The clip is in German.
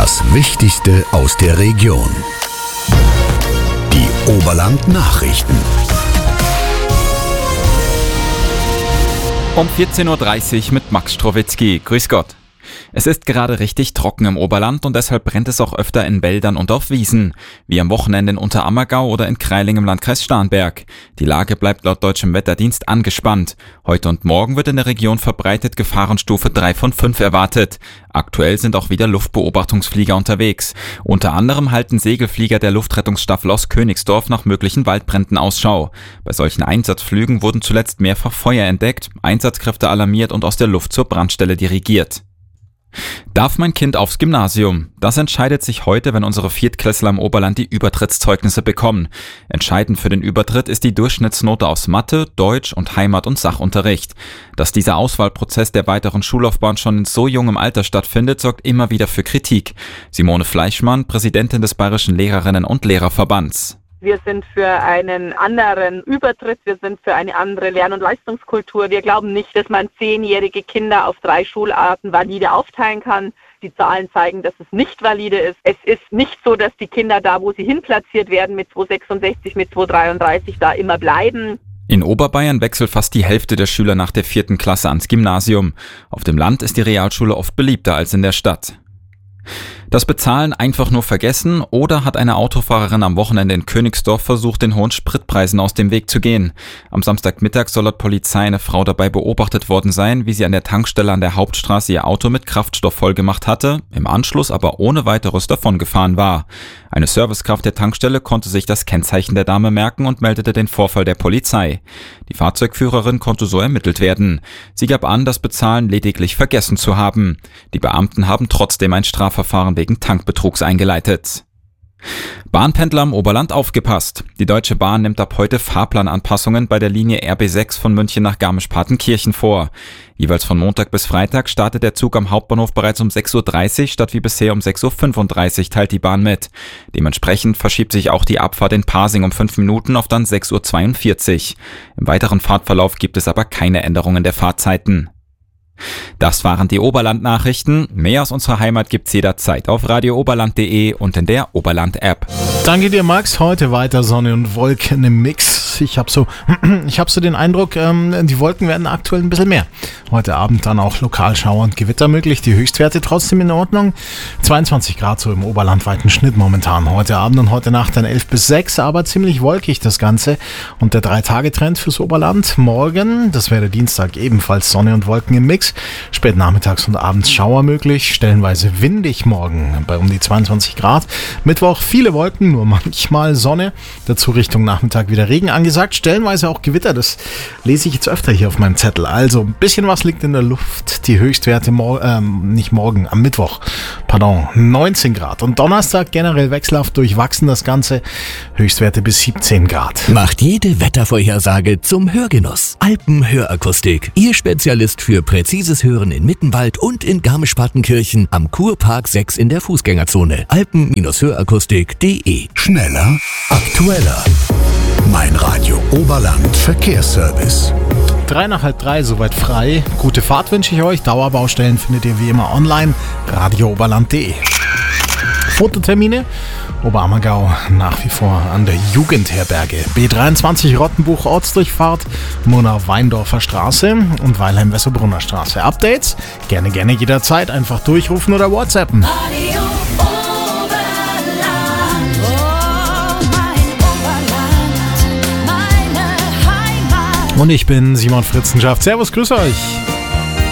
Das Wichtigste aus der Region. Die Oberland-Nachrichten. Um 14.30 Uhr mit Max Strowitzki. Grüß Gott. Es ist gerade richtig trocken im Oberland und deshalb brennt es auch öfter in Wäldern und auf Wiesen, wie am Wochenende in Unterammergau oder in Kreiling im Landkreis Starnberg. Die Lage bleibt laut deutschem Wetterdienst angespannt. Heute und morgen wird in der Region verbreitet Gefahrenstufe 3 von 5 erwartet. Aktuell sind auch wieder Luftbeobachtungsflieger unterwegs. Unter anderem halten Segelflieger der Luftrettungsstaffel aus Königsdorf nach möglichen Waldbränden Ausschau. Bei solchen Einsatzflügen wurden zuletzt mehrfach Feuer entdeckt, Einsatzkräfte alarmiert und aus der Luft zur Brandstelle dirigiert. Darf mein Kind aufs Gymnasium? Das entscheidet sich heute, wenn unsere Viertklässler im Oberland die Übertrittszeugnisse bekommen. Entscheidend für den Übertritt ist die Durchschnittsnote aus Mathe, Deutsch und Heimat- und Sachunterricht. Dass dieser Auswahlprozess der weiteren Schullaufbahn schon in so jungem Alter stattfindet, sorgt immer wieder für Kritik. Simone Fleischmann, Präsidentin des Bayerischen Lehrerinnen- und Lehrerverbands. Wir sind für einen anderen Übertritt, wir sind für eine andere Lern- und Leistungskultur. Wir glauben nicht, dass man 10-jährige Kinder auf 3 Schularten valide aufteilen kann. Die Zahlen zeigen, dass es nicht valide ist. Es ist nicht so, dass die Kinder da, wo sie hinplatziert werden, mit 266, mit 233 da immer bleiben. In Oberbayern wechselt fast die Hälfte der Schüler nach der 4. Klasse ans Gymnasium. Auf dem Land ist die Realschule oft beliebter als in der Stadt. Das Bezahlen einfach nur vergessen oder hat eine Autofahrerin am Wochenende in Königsdorf versucht, den hohen Spritpreisen aus dem Weg zu gehen. Am Samstagmittag soll laut Polizei eine Frau dabei beobachtet worden sein, wie sie an der Tankstelle an der Hauptstraße ihr Auto mit Kraftstoff vollgemacht hatte, im Anschluss aber ohne weiteres davongefahren war. Eine Servicekraft der Tankstelle konnte sich das Kennzeichen der Dame merken und meldete den Vorfall der Polizei. Die Fahrzeugführerin konnte so ermittelt werden. Sie gab an, das Bezahlen lediglich vergessen zu haben. Die Beamten haben trotzdem ein Strafverfahren wegen Tankbetrugs eingeleitet. Bahnpendler im Oberland aufgepasst. Die Deutsche Bahn nimmt ab heute Fahrplananpassungen bei der Linie RB6 von München nach Garmisch-Partenkirchen vor. Jeweils von Montag bis Freitag startet der Zug am Hauptbahnhof bereits um 6.30 Uhr statt wie bisher um 6.35 Uhr, teilt die Bahn mit. Dementsprechend verschiebt sich auch die Abfahrt in Pasing um 5 Minuten auf dann 6.42 Uhr. Im weiteren Fahrtverlauf gibt es aber keine Änderungen der Fahrzeiten. Das waren die Oberland-Nachrichten. Mehr aus unserer Heimat gibt's jederzeit auf radiooberland.de und in der Oberland-App. Danke dir, Max. Heute weiter Sonne und Wolken im Mix. Ich hab so den Eindruck, die Wolken werden aktuell ein bisschen mehr. Heute Abend dann auch Lokalschauer und Gewitter möglich. Die Höchstwerte trotzdem in Ordnung. 22 Grad so im oberlandweiten Schnitt momentan. Heute Abend und heute Nacht dann 11 bis 6, aber ziemlich wolkig das Ganze. Und der 3-Tage-Trend fürs Oberland. Morgen, das wäre Dienstag, ebenfalls Sonne und Wolken im Mix. Spät nachmittags und abends Schauer möglich. Stellenweise windig morgen bei um die 22 Grad. Mittwoch viele Wolken, nur manchmal Sonne. Dazu Richtung Nachmittag wieder Regen angesagt. Stellenweise auch Gewitter. Das lese ich jetzt öfter hier auf meinem Zettel. Also ein bisschen was liegt in der Luft. Die Höchstwerte am Mittwoch. 19 Grad. Und Donnerstag generell wechselhaft durchwachsen das Ganze. Höchstwerte bis 17 Grad. Macht jede Wettervorhersage zum Hörgenuss. Alpenhörakustik. Ihr Spezialist für präzises Hören in Mittenwald und in Garmisch-Partenkirchen am Kurpark 6 in der Fußgängerzone. Alpen-Hörakustik.de. Schneller, aktueller. Mein Radio Oberland Verkehrsservice. 3:30, soweit frei. Gute Fahrt wünsche ich euch. Dauerbaustellen findet ihr wie immer online. radiooberland.de. Fototermine. Oberammergau nach wie vor an der Jugendherberge. B23 Rottenbuch Ortsdurchfahrt, Murnau-Weindorfer Straße und Weilheim-Wesserbrunner Straße. Updates? Gerne jederzeit. Einfach durchrufen oder WhatsAppen. Und ich bin Simon Fritzenschaft. Servus, grüß euch.